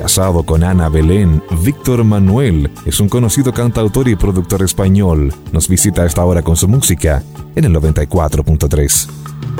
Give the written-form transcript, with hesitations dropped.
Casado con Ana Belén, Víctor Manuel es un conocido cantautor y productor español. Nos visita a esta hora con su música en el 94.3.